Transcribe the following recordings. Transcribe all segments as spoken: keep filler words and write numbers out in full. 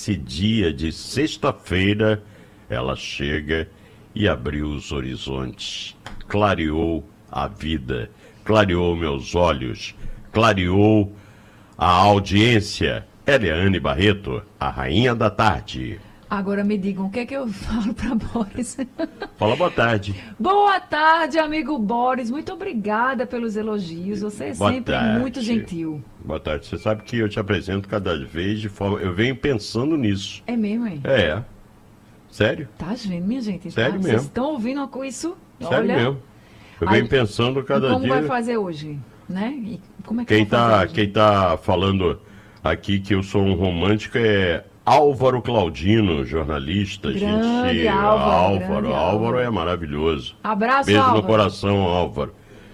nesse dia de sexta-feira, ela chega e abriu os horizontes, clareou a vida, clareou meus olhos, clareou a audiência. Eliane Barreto, a rainha da tarde. Agora me digam, o que é que eu falo para Boris? Fala boa tarde. Boa tarde, amigo Boris. Muito obrigada pelos elogios. Você é Boa sempre tarde. muito gentil. Boa tarde. Você sabe que eu te apresento cada vez de forma... Eu venho pensando nisso. É mesmo, hein? É. Sério? Tá vendo, minha gente? Sério tá? mesmo. Vocês estão ouvindo com isso? Sério Olha, mesmo. Eu venho Aí, pensando cada como dia... vai fazer hoje? Né? E como é que Quem vai fazer tá, hoje? quem tá falando aqui que eu sou um romântico é Álvaro Claudino, jornalista. Grande gente, Álvaro, Álvaro, grande Álvaro Álvaro. é maravilhoso. Abraço, Beijo Álvaro. no coração, Álvaro.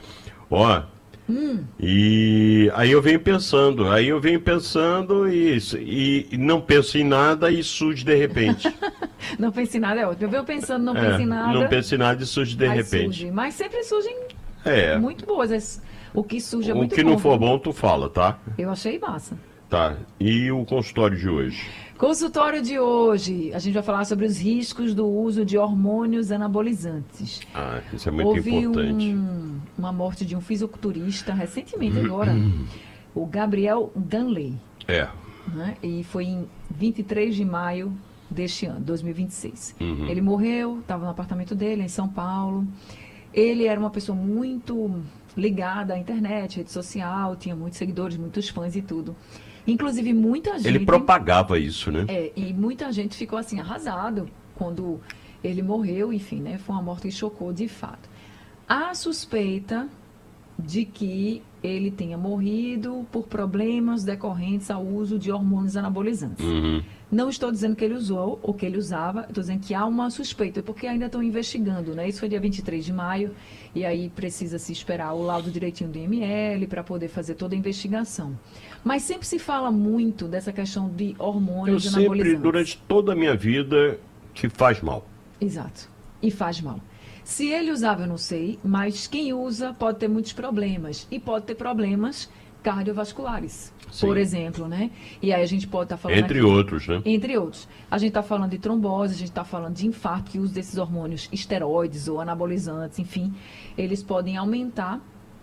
Ó, Hum. e aí eu venho pensando, aí eu venho pensando e, e, e não penso em nada e surge de repente. Não pense em nada, é ótimo. Eu venho pensando, não É, pense em nada. não penso em nada e surge de aí repente. surge. Mas sempre surgem É, muito boas. O que surge é o muito que bom. não for viu? bom, tu fala, tá? Eu achei massa. Tá. E o consultório de hoje? Consultório de hoje, a gente vai falar sobre os riscos do uso de hormônios anabolizantes. Ah, isso é muito Houve importante. um, uma morte de um fisiculturista recentemente agora, o Gabriel Danley, É. né? E foi em vinte e três de maio deste ano, dois mil e vinte e seis. Uhum. Ele morreu, estava no apartamento dele em São Paulo. Ele era uma pessoa muito ligada à internet, rede social, tinha muitos seguidores, muitos fãs e tudo. Inclusive, muita gente... Ele propagava isso, né? É, e muita gente ficou assim, arrasado quando ele morreu, enfim, né? Foi uma morte que chocou de fato. Há suspeita de que ele tenha morrido por problemas decorrentes ao uso de hormônios anabolizantes. Uhum. Não estou dizendo que ele usou ou que ele usava, estou dizendo que há uma suspeita, porque ainda estão investigando, né? Isso foi dia vinte e três de maio, e aí precisa se esperar o laudo direitinho do I M L para poder fazer toda a investigação. Mas sempre se fala muito dessa questão de Eu hormônios sempre, anabolizantes. durante toda a minha vida, que faz mal. Exato. E faz mal. Se ele usava, eu não sei, mas quem usa pode ter muitos problemas. E pode ter problemas cardiovasculares, Sim. por exemplo, né? E aí a gente pode estar falando Entre aqui, outros, né? Entre outros. A gente está falando de trombose, a gente está falando de infarto, que o uso desses hormônios esteroides ou anabolizantes, enfim, eles podem aumentar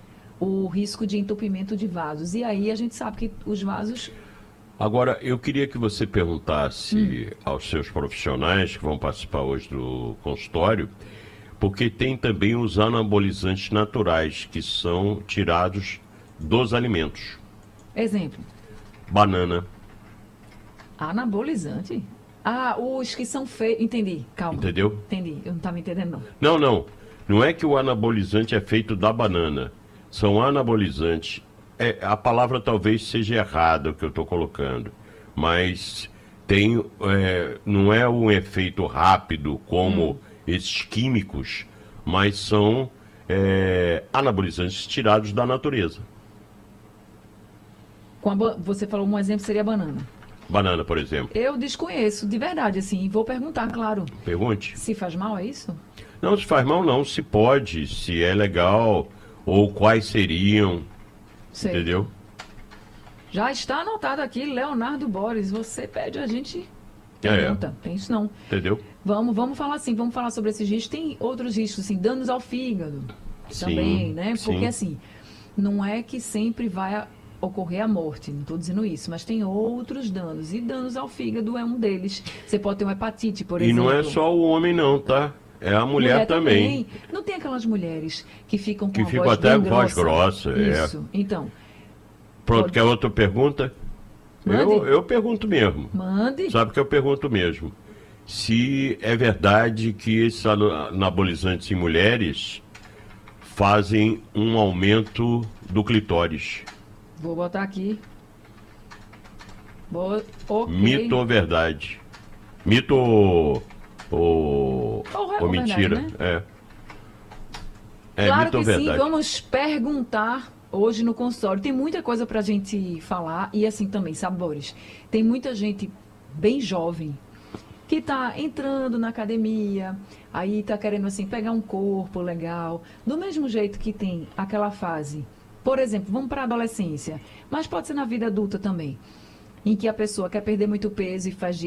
o risco de entupimento de vasos. E aí a gente sabe que os vasos... Agora, eu queria que você perguntasse Hum. aos seus profissionais que vão participar hoje do consultório, porque tem também os anabolizantes naturais, que são tirados dos alimentos. Exemplo, Banana, anabolizante? Ah, os que são feitos... Entendi, calma. entendeu? Entendi, eu não estava entendendo não. Não, não. Não é que o anabolizante é feito da banana. São anabolizantes. É, a palavra talvez seja errada o que eu estou colocando, mas tem, é, não é um efeito rápido como Hum. esses químicos, mas são é, anabolizantes tirados da natureza. Com a ba- você falou um exemplo, seria a banana. Banana, por exemplo. Eu desconheço, de verdade, assim, e vou perguntar, claro. Pergunte. Se faz mal, é isso? Não se faz mal, não. Se pode, se é legal, ou quais seriam, Sei. entendeu? Já está anotado aqui, Leonardo Boris. Você pede, a gente É, é. pergunta. Tem isso não. Entendeu? Vamos, vamos falar assim, vamos falar sobre esses riscos. Tem outros riscos, assim, danos ao fígado Sim, também, né? Porque sim. assim, não é que sempre vai a- ocorrer a morte, não estou dizendo isso, mas tem outros danos. E danos ao fígado é um deles. Você pode ter uma hepatite, por E exemplo. não é só o homem, não, tá? É a mulher, também. Não tem aquelas mulheres que ficam com Que a ficam voz até bem voz grossa. grossa, é. Isso. Então, Pronto, Pode. quer outra pergunta? Mande. Eu, eu pergunto mesmo. mande. Sabe que eu pergunto mesmo? Se é verdade que esses ana- anabolizantes em mulheres fazem um aumento do clitóris. Vou botar aqui. Vou... ok. Mito ou verdade? Mito ou, ou, Ou re- ou ou mentira? verdade, É. É Claro mito ou que sim, verdade? vamos perguntar hoje no consultório. Tem muita coisa pra gente falar e assim também, sabores. Tem muita gente bem jovem que está entrando na academia, aí está querendo assim pegar um corpo legal, do mesmo jeito que tem aquela fase. Por exemplo, vamos para a adolescência, mas pode ser na vida adulta também, em que a pessoa quer perder muito peso e faz